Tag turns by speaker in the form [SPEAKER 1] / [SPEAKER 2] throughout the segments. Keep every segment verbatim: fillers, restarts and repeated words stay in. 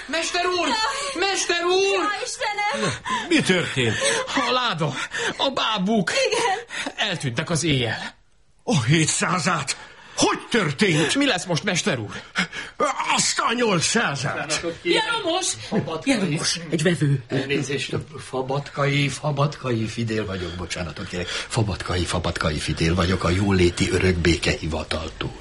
[SPEAKER 1] Mester úr! Mester úr!
[SPEAKER 2] Ja, Istenem!
[SPEAKER 3] Mi történt?
[SPEAKER 1] A láda, a bábuk.
[SPEAKER 2] Igen.
[SPEAKER 1] Eltűntek az éjjel.
[SPEAKER 3] A hétszázát! Hogy történt?
[SPEAKER 1] Mi lesz most, mester úr?
[SPEAKER 3] Azt a nyolcszázát!
[SPEAKER 4] Jeromos! Jeromos, egy vevő.
[SPEAKER 5] Elnézést, Fabatkai, Fabatkai Fidél vagyok, bocsánatot kérek. Fabatkai, Fabatkai Fidél vagyok a Jóléti Örökbéke Hivataltól.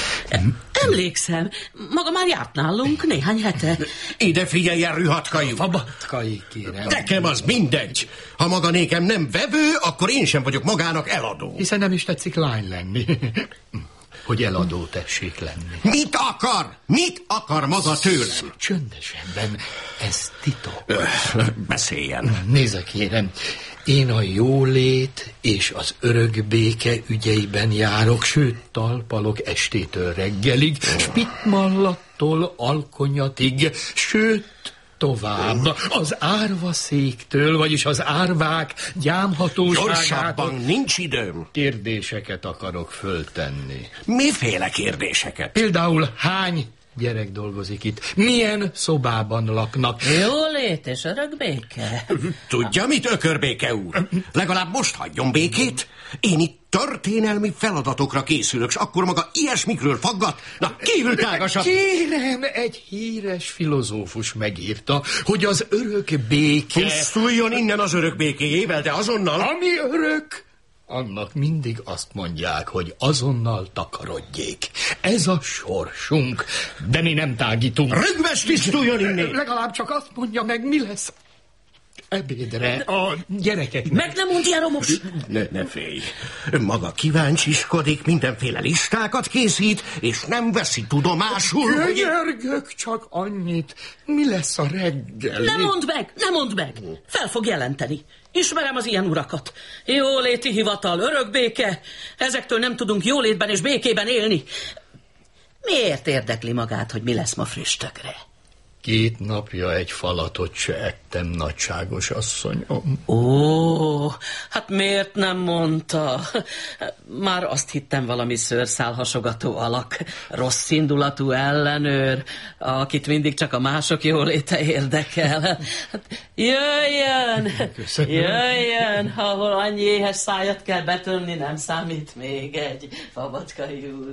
[SPEAKER 4] Emlékszem, maga már járt nálunk néhány hete.
[SPEAKER 3] Ide figyeljen, Rühatkai!
[SPEAKER 5] Fabatkai, kérem.
[SPEAKER 3] Nekem az mindegy. Ha maga nékem nem vevő, akkor én sem vagyok magának eladó.
[SPEAKER 5] Hiszen nem is tetszik lány lenni. Hogy eladó tessék lenni.
[SPEAKER 3] Mit akar? Mit akar maga tőlem?
[SPEAKER 5] Csöndesebben, ez titok.
[SPEAKER 3] Beszéljen.
[SPEAKER 5] Nézze, kérem, én a jólét és az örökbéke ügyeiben járok, sőt, talpalok estétől reggelig, Spitmallattól Alkonyatig, sőt, tovább, az árvaszéktől, vagyis az árvák gyámhatóságától.
[SPEAKER 3] Gyorsabban, nincs időm.
[SPEAKER 5] Kérdéseket akarok föltenni.
[SPEAKER 3] Miféle kérdéseket?
[SPEAKER 5] Például hány gyerek dolgozik itt? Milyen szobában laknak?
[SPEAKER 4] Jólét és örökbéke.
[SPEAKER 3] Tudja mit, Ökörbéke úr? Legalább most hagyjon békét. Én itt történelmi feladatokra készülök, s akkor maga ilyesmikről faggat? Na, kívültágasabb!
[SPEAKER 5] Kérem, egy híres filozófus megírta, hogy az örök béke...
[SPEAKER 3] Pusztuljon innen az örök békéjével, de azonnal...
[SPEAKER 5] Ami örök, annak mindig azt mondják, hogy azonnal takarodjék. Ez a sorsunk, de mi nem tágítunk.
[SPEAKER 3] Rögves tisztuljon innen!
[SPEAKER 5] Legalább csak azt mondja meg, mi lesz ebédre a gyerekeknek.
[SPEAKER 4] Meg nem mondj, Jeromos!
[SPEAKER 3] Ne, ne félj. Maga kíváncsiskodik, mindenféle listákat készít, és nem veszi tudomásul, hogy...
[SPEAKER 5] Könyörgök csak annyit. Mi lesz a reggel?
[SPEAKER 4] Ne mondd meg, ne mondd meg! Fel fog jelenteni. Ismerem az ilyen urakat. Jóléti hivatal, örökbéke. Ezektől nem tudunk jólétben és békében élni. Miért érdekli magát, hogy mi lesz ma früstökre?
[SPEAKER 5] Két napja egy falatot se ettem, nagyságos asszonyom.
[SPEAKER 4] Ó, hát miért nem mondta? Már azt hittem, valami szőrszálhasogató alak, rossz indulatú ellenőr, akit mindig csak a mások jóléte érdekel. Hát jöjjön,
[SPEAKER 5] Köszönöm.
[SPEAKER 4] jöjjön, ahol annyi éhes szájat kell betölni, nem számít még egy Fabatkai úr.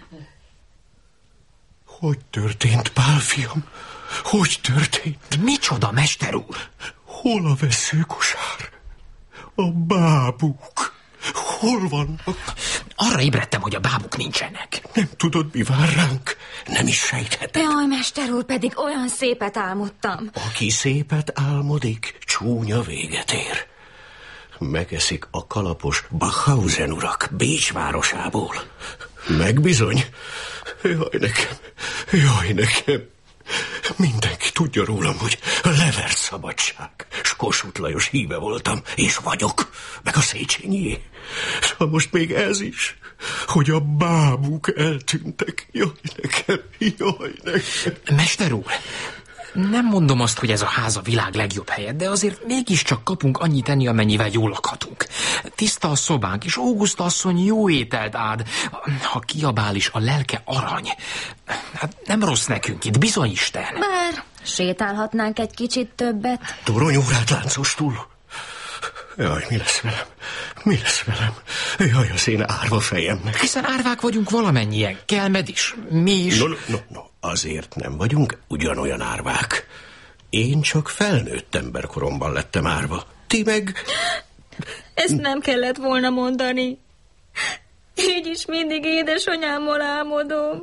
[SPEAKER 3] Hogy történt, Pál fiam? Hogy történt?
[SPEAKER 1] Micsoda, mester úr?
[SPEAKER 3] Hol a veszőkosár? A bábuk? Hol vannak?
[SPEAKER 1] Arra ébredtem, hogy a bábuk nincsenek.
[SPEAKER 3] Nem tudod, mi vár ránk? Nem is sejtheted.
[SPEAKER 2] Jaj, mester úr, pedig olyan szépet álmodtam.
[SPEAKER 3] Aki szépet álmodik, csúnya véget ér. Megeszik a kalapos Bachhausen urak Bécs városából. Megbizony. Jaj nekem, jaj nekem. Mindenki tudja rólam, hogy levert szabadság. S Kossuth Lajos híve voltam, és vagyok, meg a Széchenyié. S ha most még ez is, hogy a bábuk eltűntek. Jaj nekem, jaj nekem.
[SPEAKER 1] Mester úr, nem mondom azt, hogy ez a ház a világ legjobb helye, de azért mégiscsak kapunk annyit enni, amennyivel jól lakhatunk. Tiszta a szobánk, és Auguszta asszony jó ételt ád. Ha kiabál is, a lelke arany. Hát nem rossz nekünk itt, bizony Isten.
[SPEAKER 2] Bár sétálhatnánk egy kicsit többet.
[SPEAKER 3] Toronyórát láncostul. Jaj, mi lesz velem? Mi lesz velem? Jaj, az én árva fejemnek.
[SPEAKER 1] Hiszen árvák vagyunk valamennyien, Kelmed is, mi is.
[SPEAKER 3] No, no, no, no, azért nem vagyunk ugyanolyan árvák. Én csak felnőtt emberkoromban lettem árva. Ti meg...
[SPEAKER 2] Ezt nem kellett volna mondani. Így is mindig édesanyámmal álmodom.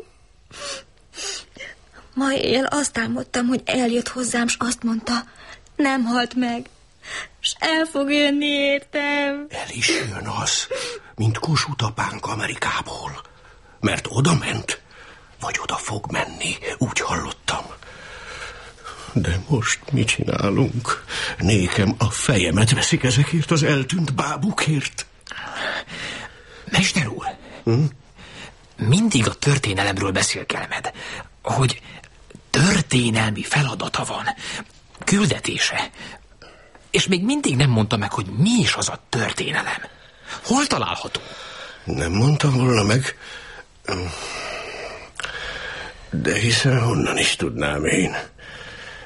[SPEAKER 2] Ma éjjel azt álmodtam, hogy eljött hozzám, s azt mondta, nem halt meg, s el fog jönni értem.
[SPEAKER 3] El is jön az, mint Kossuth apánk Amerikából. Mert oda ment, vagy oda fog menni, úgy hallottam. De most mit csinálunk? Nékem a fejemet veszik ezekért az eltűnt bábukért.
[SPEAKER 1] Mester úr, hm? Mindig a történelemről beszél Kelmed, hogy történelmi feladata van, küldetése. És még mindig nem mondta meg, hogy mi is az a történelem. Hol található?
[SPEAKER 3] Nem mondtam volna meg, de hiszen honnan is tudnám én.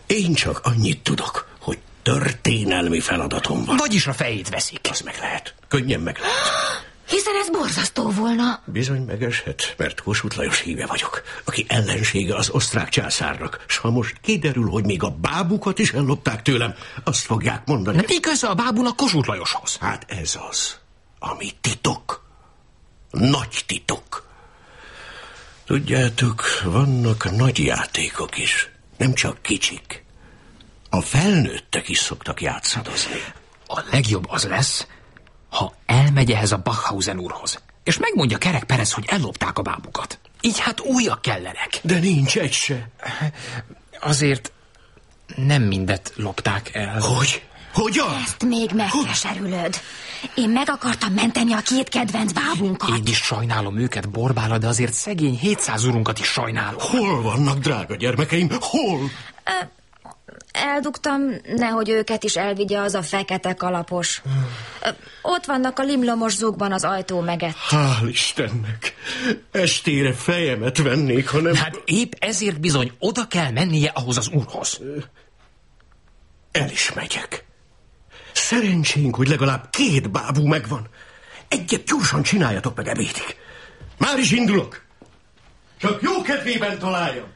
[SPEAKER 3] Én csak annyit tudok, hogy történelmi feladatom van.
[SPEAKER 1] Vagyis a fejét veszik.
[SPEAKER 3] Az meg lehet. Könnyen meg lehet.
[SPEAKER 2] Hiszen ez borzasztó volna.
[SPEAKER 3] Bizony megeshet, mert Kossuth Lajos híve vagyok, aki ellensége az osztrák császárnak. S ha most kiderül, hogy még a bábukat is ellopták tőlem, azt fogják mondani.
[SPEAKER 1] De mi köze a bábúnak Kossuth Lajoshoz?
[SPEAKER 3] Hát ez az, ami titok. Nagy titok. Tudjátok, vannak nagy játékok is, nem csak kicsik. A felnőttek is szoktak játszadozni.
[SPEAKER 1] A legjobb az lesz, ha elmegy ehhez a Bachhausen úrhoz, és megmondja Kerek Perez, hogy ellopták a bábukat. Így hát újak kellenek.
[SPEAKER 3] De nincs egy se.
[SPEAKER 1] Azért nem mindet lopták el.
[SPEAKER 3] Hogy? Hogyan?
[SPEAKER 2] Ezt még megkeserülöd. Én meg akartam menteni a két kedvenc bábunkat.
[SPEAKER 1] Én is sajnálom őket, Borbála, de azért szegény hétszáz urunkat is sajnálom.
[SPEAKER 3] Hol vannak, drága gyermekeim? Hol?
[SPEAKER 2] Eldugtam, nehogy őket is elvigye az a fekete kalapos. Ott vannak a limlomos zugban az ajtó megett.
[SPEAKER 3] Hál' Istennek! Estére fejemet vennék, hanem...
[SPEAKER 1] Hát épp ezért bizony oda kell mennie ahhoz az úrhoz.
[SPEAKER 3] El is megyek. Szerencsénk, hogy legalább két bábú megvan. Egyet gyorsan csináljatok meg ebédig. Már is indulok. Csak jó kedvében találjam.